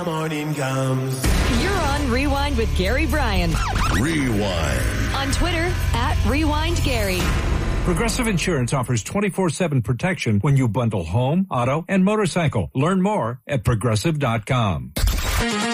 Morning comes. You're on Rewind with Gary Bryan. Rewind. On Twitter, @RewindGary. Progressive Insurance offers 24/7 protection when you bundle home, auto, and motorcycle. Learn more at Progressive.com.